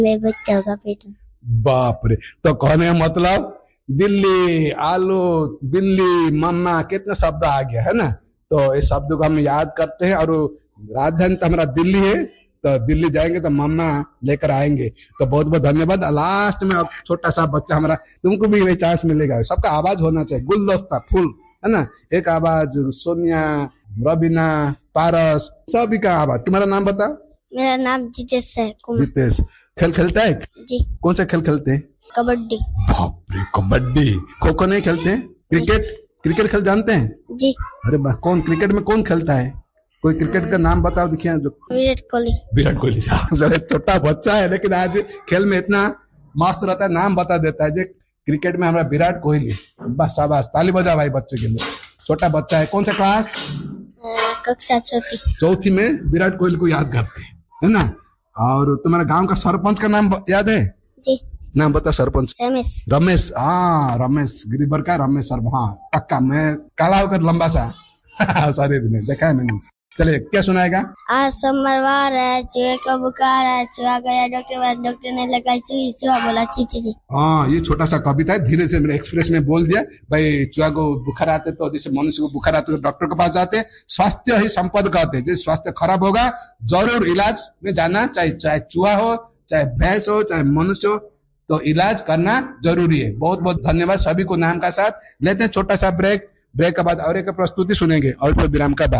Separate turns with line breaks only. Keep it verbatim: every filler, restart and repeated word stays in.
मेरे बच्चों का पेट में।
बाप रे, तो कहने का मतलब दिल्ली, आलू, बिल्ली, मम्मा, कितने शब्द आ गया है ना। तो इस शब्द को हम याद करते हैं। और राजधानी तो हमारा दिल्ली है, तो दिल्ली जाएंगे तो मम्मा लेकर आएंगे। तो बहुत बहुत धन्यवाद। लास्ट में अब छोटा सा बच्चा हमारा, तुमको भी ये चांस मिलेगा। सबका आवाज होना चाहिए, गुलदस्ता फूल है ना। एक आवाज, सोनिया, रबीना, पारस, सभी का आवाज। तुम्हारा नाम बताओ।
मेरा नाम जितेश है।
जितेश, खेल खेलता है
जी।
कौन सा खेल खेलते हैं?
कबड्डी।
बाप रे, कबड्डी। खो खो नहीं खेलते? क्रिकेट, क्रिकेट खेल जानते हैं?
जी।
अरे वाह, कौन क्रिकेट में कौन खेलता है? कोई क्रिकेट का नाम बताओ देखिए। जो
विराट कोहली।
विराट कोहली। छोटा बच्चा है लेकिन आज खेल में इतना मस्त रहता है, नाम बता देता है। जो क्रिकेट में हमारा विराट कोहली। बस शाबाश, ताली बजा भाई बच्चे के लिए। छोटा बच्चा है, कौन सा क्लास?
कक्षा चौथी।
चौथी में विराट कोहली को याद करते हैं, है ना। और तुम्हारे गांव का सरपंच का नाम याद है?
जी।
नाम बता सरपंच।
रमेश।
रमेश, हाँ रमेश गिरीबर का रमेश सर। हाँ पक्का, मैं काला होकर लंबा सा शरीर में देखा है मैंने। चलिए, क्या सुनाएगा?
आज सोमवार है, चूहे को बुखार है, चूहा गया डॉक्टर, डॉक्टर ने लगाई सुई, चूहा बोला ची ची ची।
हाँ, ये छोटा सा कविता है, धीरे से मैंने एक्सप्रेस में बोल दिया। भाई चूहा को बुखार आते तो जैसे मनुष्य को बुखार आते तो डॉक्टर के पास जाते। स्वास्थ्य ही संपद कहते हैं। जैसे स्वास्थ्य खराब होगा जरूर इलाज में जाना चाहिए, चाहे चूहा हो, चाहे भैंस हो, चाहे मनुष्य हो, तो इलाज करना जरूरी है। बहुत बहुत धन्यवाद सभी को नाम का साथ। लेते हैं छोटा सा ब्रेक। ब्रेक के बाद और एक प्रस्तुति सुनेंगे और फिर विराम का बाद।